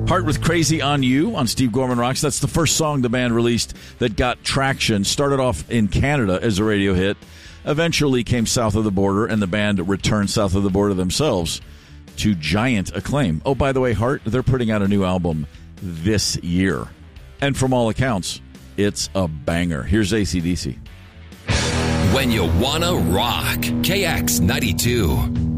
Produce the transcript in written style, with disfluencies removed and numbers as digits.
Heart with Crazy on You on Steve Gorman Rocks. That's the first song the band released that got traction. Started off in Canada as a radio hit. Eventually came south of the border, and the band returned south of the border themselves to giant acclaim. Oh, by the way, Heart, they're putting out a new album this year. And from all accounts, it's a banger. Here's AC/DC. When you wanna rock, KX92.